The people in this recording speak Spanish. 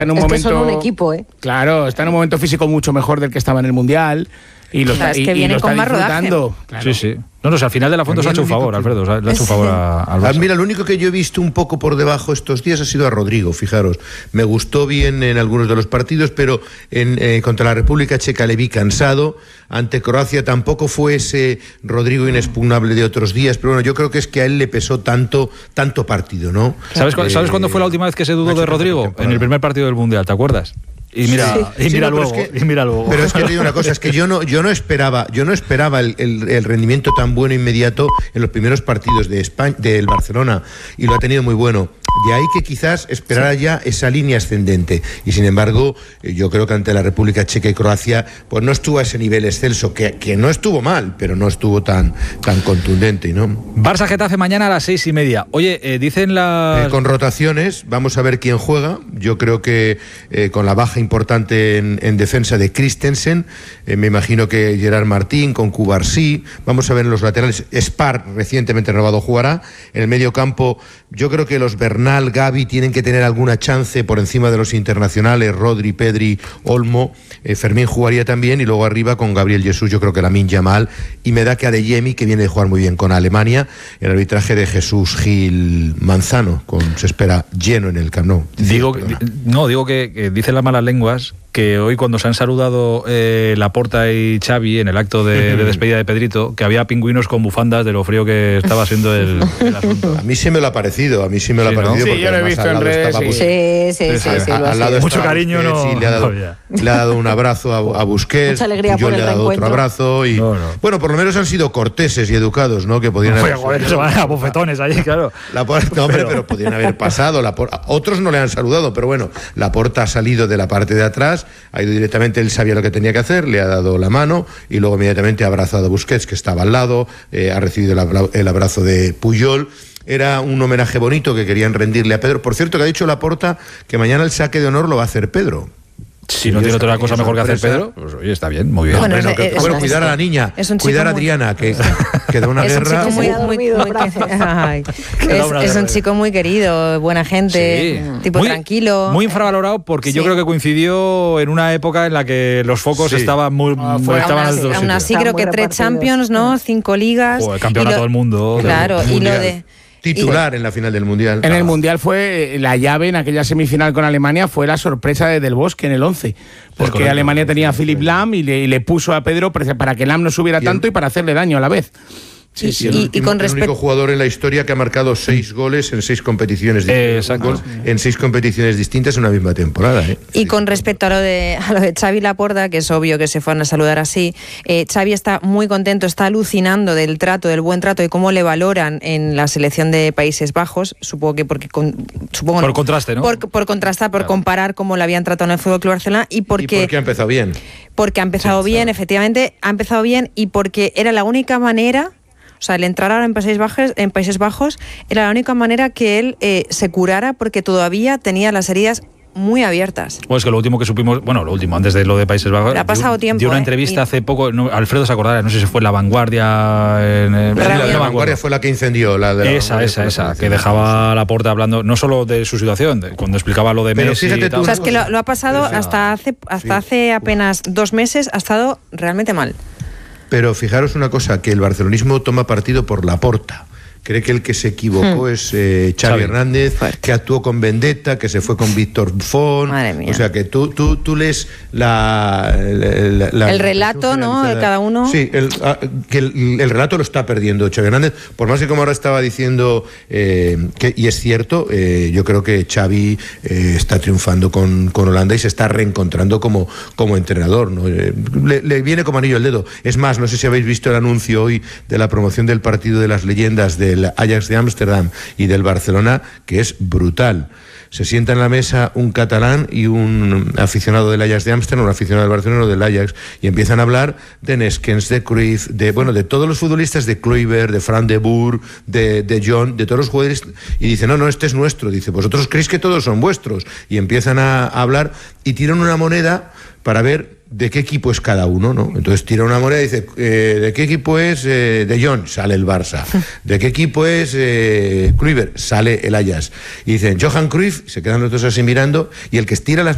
en un es momento, que son un equipo, ¿eh? Claro, está en un momento físico mucho mejor del que estaba en el Mundial. Y lo Claro, es que viene con más rodaje. Claro. Sí, sí. No, o sea, al final de la Fuente se ha hecho un favor, Alfredo. Le ha hecho un favor al Barça. Mira, lo único que yo he visto un poco por debajo estos días ha sido a Rodrigo, fijaros. Me gustó bien en algunos de los partidos, pero contra la República Checa le vi cansado. Ante Croacia tampoco fue ese Rodrigo inexpugnable de otros días, pero bueno, yo creo que es que a él le pesó tanto partido, ¿no? ¿Sabes cuándo fue la última vez que se dudó de Rodrigo? En el primer partido del Mundial, ¿te acuerdas? Y mira luego. Pero es que te digo una cosa, es que yo no esperaba el rendimiento tan bueno inmediato en los primeros partidos de España, del Barcelona, y lo ha tenido muy bueno. De ahí que quizás esperara ya esa línea ascendente. Y sin embargo, yo creo que ante la República Checa y Croacia, pues no estuvo a ese nivel excelso, que no estuvo mal, pero no estuvo tan contundente, ¿no? Barça-Getafe mañana a las 6:30. Oye, dicen con rotaciones, vamos a ver quién juega. Yo creo que con la baja importante en defensa de Christensen, me imagino que Gerard Martín, con Cubarsí, vamos a ver en los laterales. Spar, recientemente renovado, jugará. En el medio campo, yo creo que los Bernal, Gavi tienen que tener alguna chance por encima de los internacionales, Rodri, Pedri, Olmo. Fermín jugaría también, y luego arriba con Gabriel Jesús, yo creo que Lamine Yamal, y me da que Adeyemi, que viene de jugar muy bien con Alemania, el arbitraje de Jesús Gil Manzano, se espera lleno en el Camp Nou. Digo que dicen las malas lenguas que hoy, cuando se han saludado Laporta y Xavi en el acto de despedida de Pedrito, que había pingüinos con bufandas de lo frío que estaba siendo el asunto. A mí sí me lo ha parecido, Sí, yo lo he visto en redes. Sí. Al lado mucho cariño, Busquets, le ha dado un abrazo a Busquets. Mucha alegría yo por le he el dado reencuentro. otro abrazo. Y bueno, por lo menos han sido corteses y educados, ¿no? Que podían haber. Se van a bofetones allí, claro. Pero podían haber pasado. Otros no le han saludado, pero bueno, Laporta ha salido de la parte de atrás, ha ido directamente, él sabía lo que tenía que hacer, le ha dado la mano y luego inmediatamente ha abrazado a Busquets, que estaba al lado, ha recibido el abrazo de Puyol. Era un homenaje bonito que querían rendirle a Pedro. Por cierto, que ha dicho Laporta que mañana el saque de honor lo va a hacer Pedro. Si no tiene otra cosa mejor que hacer Pedro, pues oye, está bien, muy bien. Bueno, cuidar a la niña, cuidar a Adriana, que da una guerra. Es un chico muy querido, buena gente, tipo muy tranquilo. Muy infravalorado, porque yo creo que coincidió en una época en la que los focos estaban muy... Aún así creo que 3 Champions, ¿no? 5 ligas. Campeonato del mundo. Claro, y lo de... Titular en la final del Mundial. En el Mundial fue la llave, en aquella semifinal con Alemania, fue la sorpresa de Del Bosque en el 11. Porque Alemania tenía a Philipp Lahm y le puso a Pedro para que Lahm no subiera tanto y para hacerle daño a la vez. El único jugador en la historia que ha marcado 6 goles en 6 competiciones distintas. En 6 competiciones distintas en una misma temporada. Y con respecto a lo de Xavi Laporta, que es obvio que se fueron a saludar así, Xavi está muy contento, está alucinando del buen trato y cómo le valoran en la selección de Países Bajos. Supongo que por contraste, ¿no? Por contrastar, por comparar cómo le habían tratado en el Fútbol Club Barcelona y porque ha empezado bien. Porque ha empezado bien, efectivamente, ha empezado bien, y porque era la única manera. O sea, el entrar ahora en Países Bajos era la única manera que él se curara, porque todavía tenía las heridas muy abiertas. Pues que lo último que supimos, antes de lo de Países Bajos, ha pasado tiempo. Dio una entrevista hace poco, Alfredo se acordará, no sé si fue La Vanguardia. La Vanguardia fue la que incendió. Esa, que dejaba a Laporta hablando no solo de su situación, cuando explicaba lo de Messi. Fíjate tú, o sea, es que lo ha pasado hasta hace apenas 2 meses, ha estado realmente mal. Pero fijaros una cosa, que el barcelonismo toma partido por Laporta. Cree que el que se equivocó es Xavi Hernández, que actuó con vendetta, que se fue con Víctor Buffon. Madre mía. O sea, que tú lees el relato, ¿no?, de cada uno. Sí, que el relato lo está perdiendo Xavi Hernández, por más que, como ahora estaba diciendo, y es cierto, yo creo que Xavi está triunfando con Holanda y se está reencontrando como entrenador, ¿no? Le viene como anillo al dedo. Es más, no sé si habéis visto el anuncio hoy de la promoción del partido de las leyendas del Ajax de Ámsterdam y del Barcelona, que es brutal. Se sienta en la mesa un catalán y un aficionado del Ajax de Ámsterdam, un aficionado del Barcelona, del Ajax, y empiezan a hablar de Neskens, de Cruyff, de todos los futbolistas, de Kluivert, de Fran de Boer, de John, de todos los jugadores, y dicen, no, este es nuestro. Dice, vosotros creéis que todos son vuestros, y empiezan a hablar y tiran una moneda para ver de qué equipo es cada uno, ¿no? Entonces tira una moneda y dice, ¿de qué equipo es De Jong? Sale el Barça. ¿De qué equipo es Kluivert? Sale el Ajax. Y dicen, Johan Cruyff, se quedan los dos así mirando, y el que estira las